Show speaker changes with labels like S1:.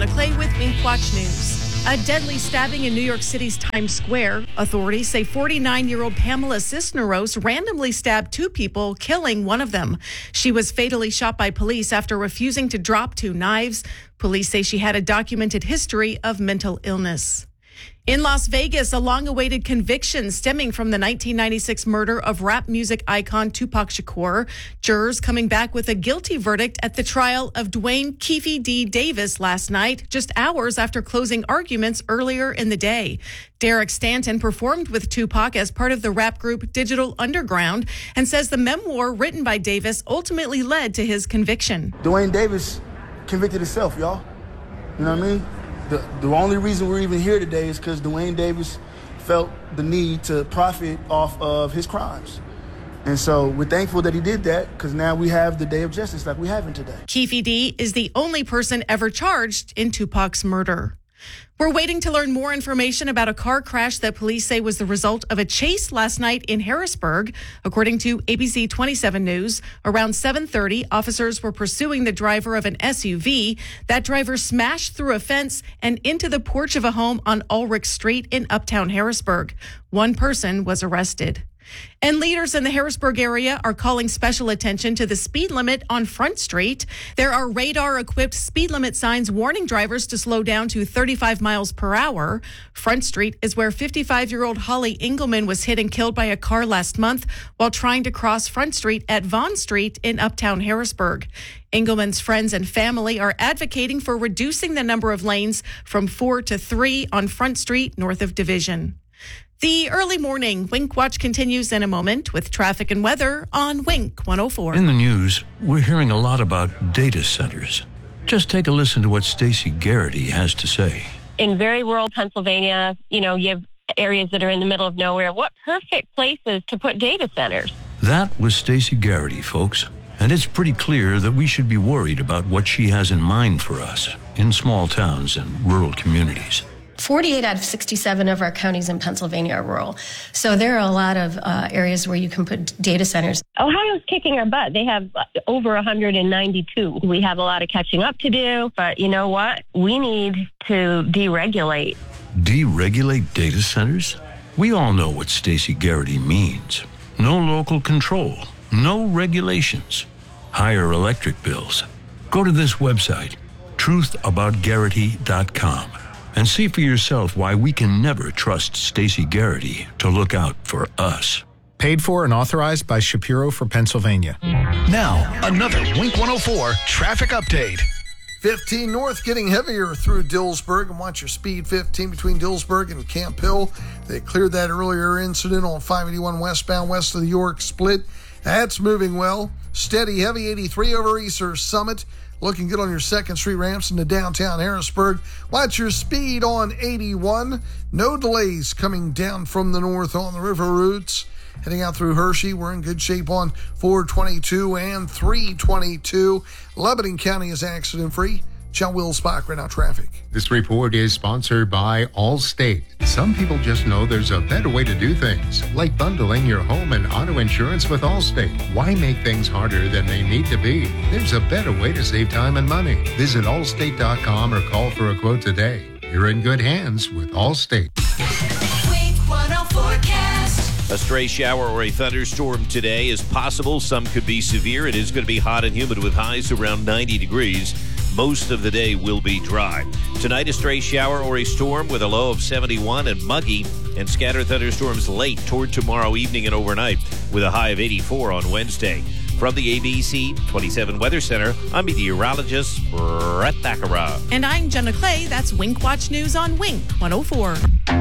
S1: Jenna Clay with Wink Watch News. A deadly stabbing in New York City's Times Square. Authorities say 49-year-old Pamela Cisneros randomly stabbed two people, killing one of them. She was fatally shot by police after refusing to drop two knives. Police say she had a documented history of mental illness. In Las Vegas, a long-awaited conviction stemming from the 1996 murder of rap music icon Tupac Shakur. Jurors coming back with a guilty verdict at the trial of Dwayne Keefe D. Davis last night, just hours after closing arguments earlier in the day. Derek Stanton performed with Tupac as part of the rap group Digital Underground and says the memoir written by Davis ultimately led to his conviction.
S2: Dwayne Davis convicted himself, y'all. You know what I mean? The only reason we're even here today is because Dwayne Davis felt the need to profit off of his crimes. And so we're thankful that he did that because now we have the day of justice like we have today.
S1: Keefe D is the only person ever charged in Tupac's murder. We're waiting to learn more information about a car crash that police say was the result of a chase last night in Harrisburg. According to ABC 27 News, around 7:30, officers were pursuing the driver of an SUV. That driver smashed through a fence and into the porch of a home on Ulrich Street in Uptown Harrisburg. One person was arrested. And leaders in the Harrisburg area are calling special attention to the speed limit on Front Street. There are radar-equipped speed limit signs warning drivers to slow down to 35 miles per hour. Front Street is where 55-year-old Holly Engelman was hit and killed by a car last month while trying to cross Front Street at Vaughn Street in Uptown Harrisburg. Engelman's friends and family are advocating for reducing the number of lanes from 4 to 3 on Front Street north of Division. The early morning Wink Watch continues in a moment with traffic and weather on Wink 104.
S3: In the news, we're hearing a lot about data centers. Just take a listen to what Stacey Garrity has to say.
S4: In very rural Pennsylvania, you have areas that are in the middle of nowhere. What perfect places to put data centers?
S3: That was Stacey Garrity, folks. And it's pretty clear that we should be worried about what she has in mind for us in small towns and rural communities.
S5: 48 out of 67 of our counties in Pennsylvania are rural. So there are a lot of areas where you can put data centers.
S4: Ohio's kicking our butt. They have over 192. We have a lot of catching up to do, but you know what? We need to deregulate.
S3: Deregulate data centers? We all know what Stacey Garrity means. No local control, no regulations, higher electric bills. Go to this website, truthaboutgarrity.com. and see for yourself why we can never trust Stacey Garrity to look out for us.
S6: Paid for and authorized by Shapiro for Pennsylvania.
S7: Now, another Wink 104 traffic update.
S8: 15 north getting heavier through Dillsburg, and watch your speed 15 between Dillsburg and Camp Hill. They cleared that earlier incident on 581 westbound west of the York Split. That's moving well. Steady heavy 83 over Easter Summit. Looking good on your 2nd Street ramps into downtown Harrisburg. Watch your speed on 81. No delays coming down from the north on the river routes. Heading out through Hershey, we're in good shape on 422 and 322. Lebanon County is accident-free. John Wills-Bach, right now traffic.
S9: This report is sponsored by Allstate. Some people just know there's a better way to do things, like bundling your home and auto insurance with Allstate. Why make things harder than they need to be? There's a better way to save time and money. Visit allstate.com or call for a quote today. You're in good hands with Allstate.
S10: Wink 104 forecast.
S11: A stray shower or a thunderstorm today is possible. Some could be severe. It is going to be hot and humid with highs around 90 degrees. Most of the day will be dry. Tonight, a stray shower or a storm with a low of 71 and muggy, and scattered thunderstorms late toward tomorrow evening and overnight with a high of 84 on Wednesday. From the ABC 27 Weather Center, I'm meteorologist Brett Thakara.
S1: And I'm Jenna Clay. That's Wink Watch News on Wink 104.